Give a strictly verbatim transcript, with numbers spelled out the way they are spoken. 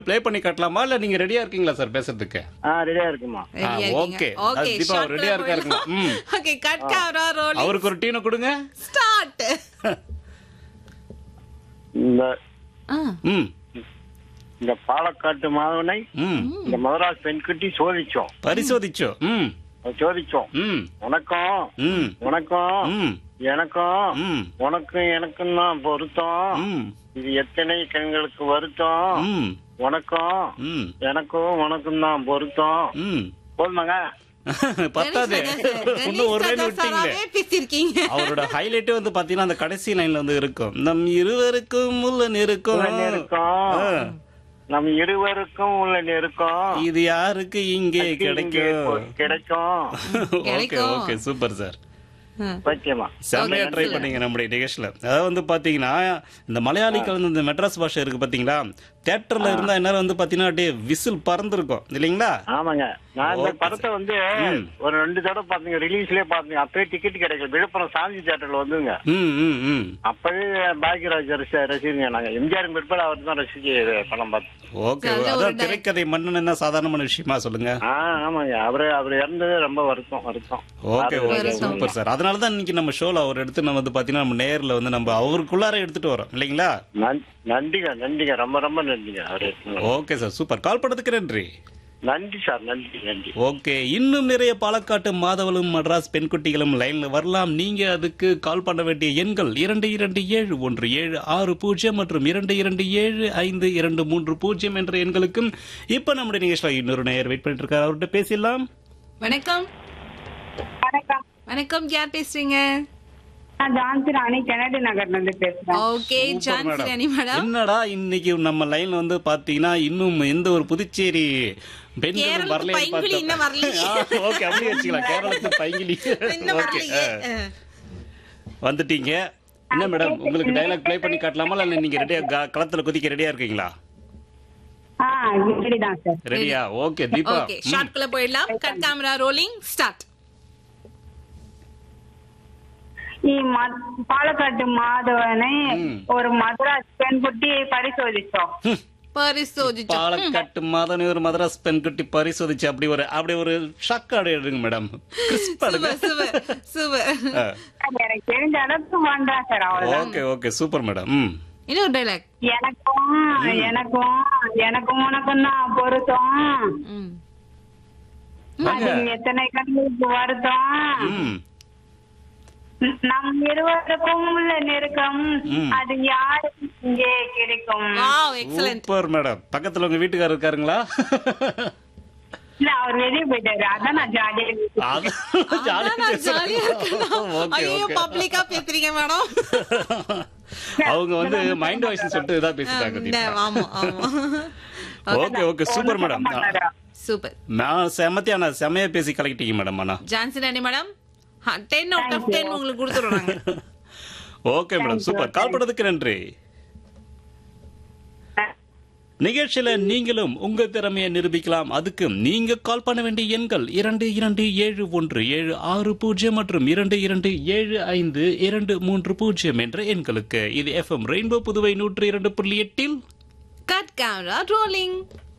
Play பண்ணி காட்டலாமா இல்ல நீங்க ரெடியா இருக்கீங்களா சார் பேசுறதுக்கு? ஆ ரெடியா இருக்குமா? ஆ, okay. அது தீபா ரெடியா இருக்காருங்களா? ம். Okay cut camera rolling. அவருக்கு ஒரு டீனை கொடுங்க. ஸ்டார்ட். இந்த ம். இந்த பாலக்காட்டு மாதவனை ம். இந்த மதராஸ் பெண்குட்டி சோதிச்சோம் பரிசோதிச்சோம். ம். சோதிச்சோம். ம். உனக்கும் ம். உனக்கும் ம். எனக்கும் ம். உனக்கும் எனக்கும் தான் பொருத்தம். ம். இது எத்தனை கண்களுக்கு வருத்தம். ம். உனக்கும் ம். எனக்கும் உனக்கும் தான் பொருத்தம். ம். போதுமாங்க? பத்தாது. இன்னும் ஒரு லைன் விட்டீங்களே. பேசிருக்கீங்க. அவரோட ஹைலைட்டே வந்து பாத்தீங்கன்னா அந்த கடைசி லைன்ல வந்து இருக்கும். நம் இருவருக்கும் உள்ள நெருக்கம். உள்ள நெருக்கம். நம் இருவருக்கும் உள்ள நெருக்கம். இது யாருக்கு இங்கே கிடைக்கும்? கிடைக்கும். Okay okay super sir. ஓகேமா. செம்மையா ட்ரை பண்ணீங்க நம்முடைய நிகழ்ச்சியில. அதாவது வந்து பாத்தீங்கன்னா இந்த மலையாளிக்கு வந்து இந்த மெட்ராஸ் பாஷை இருக்கு பாத்தீங்களா, தியேட்டர்ல இருந்தா என்ன வந்து பாத்தீங்கன்னா அப்படியே விசில் பறந்துருக்கும் இல்லைங்களா? ஆமாங்க. நான் இந்த Okay, படத்தை வந்து ம். ஒரு ரெண்டு தடவை பாத்தீங்க, ரிலீஸ்லயே பாத்தீங்க. அப்பவே டிக்கெட் கிடைக்கல. விழுப்புரம் சாந்தி தியேட்டர்ல வந்துங்க. ம் ம் ம். அப்பவே பாக்யராஜ் ரசி- ரசிகங்க நாங்க. எம்ஜிஆர் பிற்பாடு அவர் தான் ரசிச்சு படம் பார்த்தோம். ஓகே நல்ல ஒரு அதான் திரைக்கதை மன்னன் என்ன சாதாரணமான விஷயமா சொல்லுங்க. ஆ ஆமாங்க. அவரு அவர் இறந்தது ரொம்ப வருத்தம் வருத்தம். ஓகே ஓகே வருத்தம். Super sir. அதனால தான் இன்னைக்கு நம்ம ஷோல அவர் எடுத்து நம்ம வந்து பாத்தீங்கன்னா நம்ம நேர்ல வந்து நம்ம அவருக்குள்ளார எடுத்துட்டு வரோம் இல்லைங்களா? நன்- நன்றிங்க நன்றிங்க ரொம்ப ரொம்ப நன்றிங்க. அவரு ஓகே சார் சூப்பர். கால் பண்ணதுக்கு நன்றி. நன்றி சார். நன்றி நன்றி. ஓகே இன்னும் நிறைய பாலக்காட்டு மாதவளும் மட்ராஸ் பெண்குட்டிகளும் லைன்ல வரலாம். நீங்க அதுக்கு கால் பண்ண வேண்டிய எண்கள் இரண்டு இரண்டு ஏழு ஒன்று ஏழு ஆறு பூஜ்ஜியம் மற்றும் இரண்டு இரண்டு ஏழு ஐந்து இரண்டு மூன்று பூஜ்ஜியம் என்ற எண்களுக்கும். இப்ப நம்முடைய நிகழ்ச்சியில இன்னொரு நேயர் வெயிட் பண்ணிட்டு இருக்காரு, அவர்கிட்ட பேசிடலாம். வணக்கம். வணக்கம். வணக்கம் யார் பேசுறீங்க? நான் ஜான்சி ராணி கெனடி நகர்ல இருந்து பேசுறேன். Okay super Jhansi madam. ராணி மேடம். என்னடா இன்னைக்கு நம்ம லைன்ல வந்து பாத்தீங்கன்னா இன்னும் எந்த ஒரு புதுச்சேரி பெண்களும் கேரளத்து வரலைன்னு பைங்கிளி இன்னும் வரலையே. பார்த்தோம். ஓகே அப்படியே வச்சுக்கலாம். கேரளத்து பைங்கிலி. இன்னும் ஓகே வரலையே. வந்துட்டீங்க. என்ன மேடம் உங்களுக்கு டைலாக் ப்ளே பண்ணி காட்டலாமா இல்ல நீங்க ரெடியா களத்துல குதிக்க ரெடியா இருக்கீங்களா? ஆ இப்படிதான் சார். ரெடியா? ஓகே தீபா. ஓகே ஷார்ட் குள்ள போயிடலாம். Cut camera rolling start. நீ ம- பாலக்காட்டு மாதவனை ம். ஒரு மதுராஸ் பெண்குட்டியை பரிசோதிச்சோம். பரிசோதிச்சோம். பாலக்காட்டு மாதனி ஒரு மதராஸ் பெண்குட்டி பரிசோதிச்சு அப்படி ஒரு அப்படி ஒரு ஷாக் எடுங்க மேடம். கிறிஸ்பா எடுங்க. Super super super. அது எனக்கு தெரிஞ்ச அளவுக்கு பண்றேன் சார். அவ்வளவுதான். Okay okay super madam. ம். இன்னொரு டைலாக். எனக்கும் எனக்கும் எனக்கும் உனக்கும் தான் பொருத்தம். ம். அது எத்தனை கண்களுக்கு வருத்தம். ம். நம் இருவருக்கும் உள்ள நெருக்கம். ம். அது யாருக்கு இங்கே கிடைக்கும்? Wow excellent. Super madam. பக்கத்துல உங்க வீட்டுக்காரர் இருக்காருங்களா? இல்ல அவர் வெளியே போயிட்டாரு. அதான் நான் ஜாலியா இருக்கேன். அது அதான் ஜாலியா நான் பேசுறாங்க. ஜாலியா இருக்கேன். ஓகே ஐயோ ஓகே. பப்ளிக்கா பேசுறீங்க மேடம். அவங்க வந்து மைண்ட் வாய்ஸ் சொல்லிட்டு இதான் பேசிட்டாங்க இந்த, தீபா. ஆமா ஆமா. Okay okay super madam. Super. நான் செமத்தியா நான் செமையா பேசி கலக்கிட்டீங்க மேடம். ஆனா Jhansi Rani madam ten out of ten உங்களுக்கு கொடுத்துருவாங்க. Okay madam super. கால் பண்ணதுக்கு நன்றி. நிகழ்ச்சியில நீங்களும் உங்க திறமையை நிரூபிக்கலாம். அதுக்கு நீங்க கால் பண்ண வேண்டிய எண்கள் இரண்டு இரண்டு ஏழு ஒன்று ஏழு ஆறு பூஜ்ஜியம் மற்றும் இரண்டு இரண்டு ஏழு ஐந்து இரண்டு மூன்று பூஜ்ஜியம் என்ற எண்களுக்கு. இது எஃப்எம் ரெயின்போ புதுவை நூற்றி இரண்டு புள்ளி எட்டில் கட் கேமரா ரோலிங்.